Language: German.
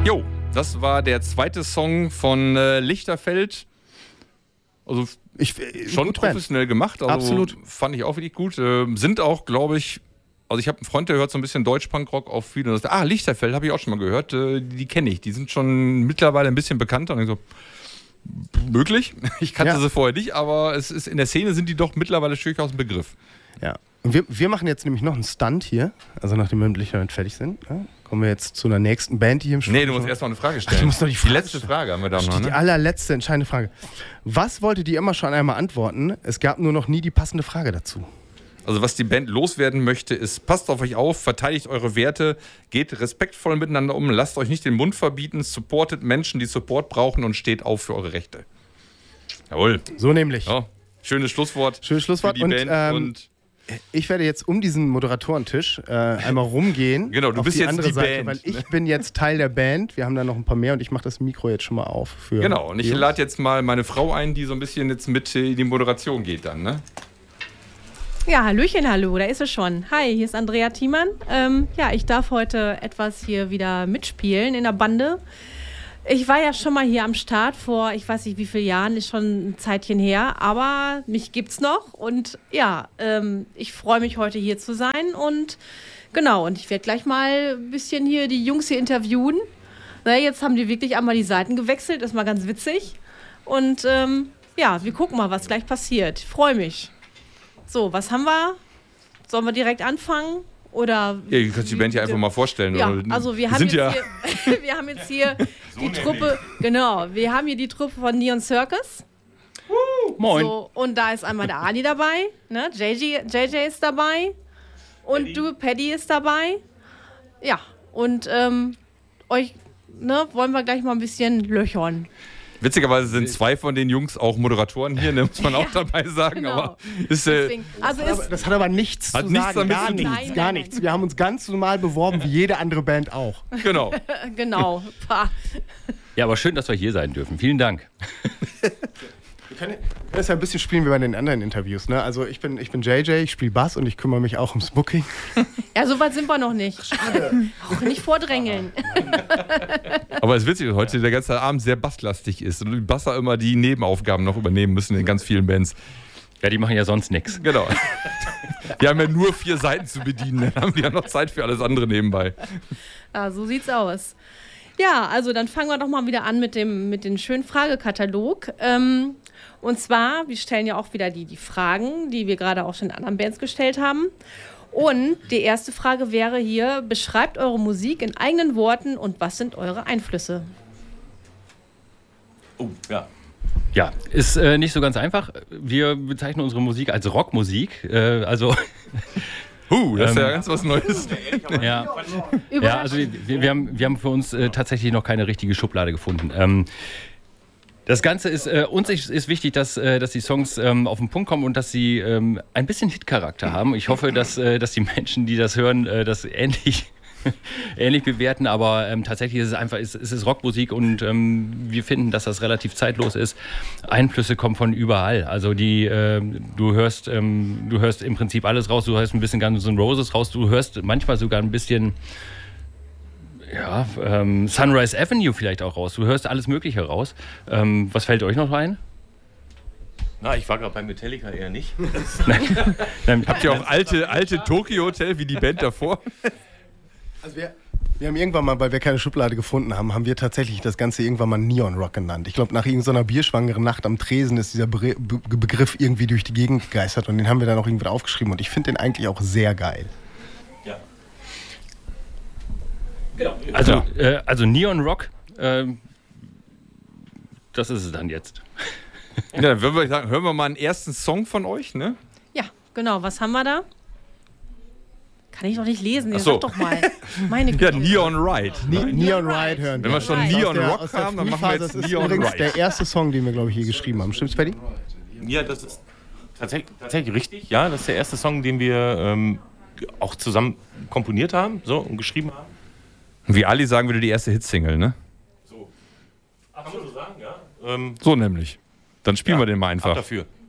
Jo, das war der zweite Song von Lichterfeld. Also schon professionell gemacht. Also absolut. Fand ich auch wirklich gut. Sind auch, glaube ich, also ich habe einen Freund, der hört so ein bisschen Deutsch-Punk-Rock auf viele. Und sagt, Lichterfeld habe ich auch schon mal gehört. Die kenne ich. Die sind schon mittlerweile ein bisschen bekannter. Und ich so, möglich. Ich kannte sie vorher nicht, aber es ist in der Szene sind die doch mittlerweile durchaus ein Begriff. Ja. Und wir machen jetzt nämlich noch einen Stunt hier. Also nachdem wir mit Lichterfeld fertig sind, kommen wir jetzt zu einer nächsten Band, die hier im Studio. Nee, du musst erst mal eine Frage stellen. Du musst noch die letzte Frage haben wir da noch. Die allerletzte entscheidende Frage. Was wolltet ihr immer schon einmal antworten? Es gab nur noch nie die passende Frage dazu. Also was die Band loswerden möchte, ist, passt auf euch auf, verteidigt eure Werte, geht respektvoll miteinander um, lasst euch nicht den Mund verbieten, supportet Menschen, die Support brauchen und steht auf für eure Rechte. Jawohl. So nämlich. Ja, schönes Schlusswort. Schönes Schlusswort. Für die Band und ich werde jetzt um diesen Moderatoren-Tisch einmal rumgehen. Genau, du auf bist die jetzt andere die Seite, Band. weil ich bin jetzt Teil der Band. Wir haben da noch ein paar mehr und ich mache das Mikro jetzt schon mal auf. Für genau, und ich lade jetzt mal meine Frau ein, die so ein bisschen jetzt mit in die Moderation geht dann, ne? Ja, hallöchen, hallo, da ist es schon. Hi, hier ist Andrea Thiemann. Ich darf heute etwas hier wieder mitspielen in der Bande. Ich war ja schon mal hier am Start vor, ich weiß nicht wie vielen Jahren, ist schon ein Zeitchen her, aber mich gibt's noch und ja, ich freue mich heute hier zu sein und genau, und ich werde gleich mal ein bisschen hier die Jungs hier interviewen. Na, jetzt haben die wirklich einmal die Seiten gewechselt, ist mal ganz witzig und wir gucken mal, was gleich passiert. Ich freue mich. So, was haben wir? Sollen wir direkt anfangen? Oder ja, ihr könnt die Band ja einfach mal vorstellen. Ja, oder? also wir haben jetzt hier die Truppe, genau, wir haben hier die Truppe von Neon Circus. Moin. So, und da ist einmal der Ali dabei, ne? JJ ist dabei und Paddy ist dabei. Ja, und euch wollen wir gleich mal ein bisschen löchern. Witzigerweise sind zwei von den Jungs auch Moderatoren hier, muss man auch dabei sagen. Genau. Aber ist, das hat aber nichts zu sagen. Gar nichts. Wir haben uns ganz normal beworben, wie jede andere Band auch. Genau. Genau. Ja, aber schön, dass wir hier sein dürfen. Vielen Dank. Wir können das ja ein bisschen spielen wie bei den anderen Interviews. Ne? Also ich bin JJ, ich spiele Bass und ich kümmere mich auch ums Booking. Ja, so weit sind wir noch nicht. Schade. Auch nicht vordrängeln. Aber es ist witzig, dass heute der ganze Abend sehr basslastig ist und die Basser immer die Nebenaufgaben noch übernehmen müssen in ganz vielen Bands. Ja, die machen ja sonst nichts. Genau. Die haben ja nur 4 Seiten zu bedienen, dann haben die ja noch Zeit für alles andere nebenbei. Ja, so sieht's aus. Ja, also dann fangen wir doch mal wieder an mit dem schönen Fragekatalog. Und zwar, wir stellen ja auch wieder die Fragen, die wir gerade auch schon in anderen Bands gestellt haben. Und die erste Frage wäre hier, beschreibt eure Musik in eigenen Worten und was sind eure Einflüsse? Oh, ja. Ja, ist nicht so ganz einfach. Wir bezeichnen unsere Musik als Rockmusik. Das ist ja ganz was Neues. Ja, also wir haben für uns tatsächlich noch keine richtige Schublade gefunden. Das Ganze ist, uns ist wichtig, dass die Songs auf den Punkt kommen und dass sie ein bisschen Hit-Charakter haben. Ich hoffe, dass die Menschen, die das hören, das ähnlich bewerten, aber tatsächlich ist es einfach, es ist Rockmusik und wir finden, dass das relativ zeitlos ist. Einflüsse kommen von überall. Also du hörst im Prinzip alles raus, du hörst ein bisschen Guns N' Roses raus, du hörst manchmal sogar ein bisschen Sunrise Avenue vielleicht auch raus. Du hörst alles Mögliche raus. Was fällt euch noch ein? Na, ich war gerade bei Metallica eher nicht. Habt ihr auch alte Tokyo Hotel wie die Band davor? Also wir haben irgendwann mal, weil wir keine Schublade gefunden haben, haben wir tatsächlich das Ganze irgendwann mal Neon Rock genannt. Ich glaube, nach irgendeiner bierschwangeren Nacht am Tresen ist dieser Begriff irgendwie durch die Gegend gegeistert und den haben wir dann auch irgendwann aufgeschrieben und ich finde den eigentlich auch sehr geil. Ja. Genau. Also Neon Rock, das ist es dann jetzt. Ja, dann würden wir sagen, hören wir mal einen ersten Song von euch, ne? Ja, genau. Was haben wir da? Kann ich doch nicht lesen, so. Sag doch mal. Meine Güte. Ja, Neon Ride. Neon Ride hören wir. Wenn wir schon Neon Rock haben, dann machen wir jetzt Neon Ride. Das ist der erste Song, den wir, glaube ich, hier geschrieben haben. Stimmt's, Paddy? Ja, das ist tatsächlich richtig. Ja, das ist der erste Song, den wir auch zusammen komponiert haben und geschrieben haben. Wie Ali sagen würde, die erste Hitsingle, ne? So. Kann man so sagen, ja? So nämlich. Dann spielen wir den mal einfach. Ab dafür.